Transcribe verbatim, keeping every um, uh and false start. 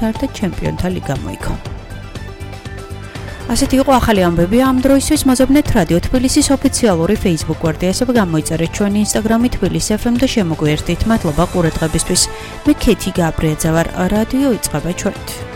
გუნდთან ერთად ჩემპიონთა ლიგა მოიგო. ასეთი იყო ახალი ამბები ამ დროისთვის მოძებნეთ რადიო თბილისის ოფიციალური Facebook გვერდზე ასევე გამოიწერეთ ჩვენი Instagram-ი თბილისი ეფ ემ და შემოგვიერთდით. მადლობა ყურადღებისთვის. მე ქეთი გაბრიაძე ვარ. რადიო იწყება ჩვენით.